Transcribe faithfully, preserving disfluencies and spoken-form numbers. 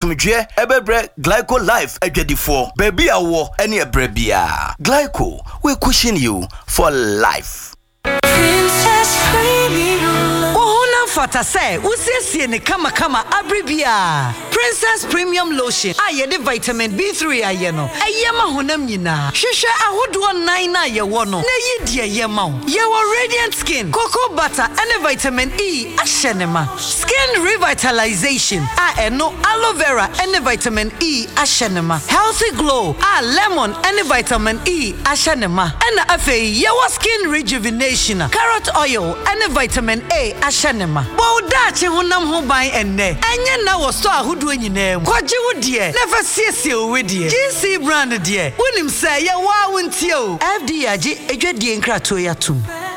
asomdwe ebebre Glyco Life adwadifo baby awo ene ebre bia Glyco we cushion you for life. Princess Premium Ohuna fata say usiesie ne kama kama abribia Princess Premium Lotion aye de vitamin B three aye no aye ma honam nyina hwehwe ahodo nine na ye wo no na ye die ye ma wo ye wo radiant skin cocoa butter and vitamin E ahye ne ma skin revitalization a eno aloe vera and vitamin E ahye ne ma healthy glow a lemon and vitamin E ahye ne ma and afei ye wo skin rejuvenation carrot oil and vitamin A ahye ne ma bo dachi honam ho ban enne enye na wo so ahodo nyina kwaje wo de never siesie we de G C brand de wonim say ye wa wontie o F D age edwadie nkrato yatum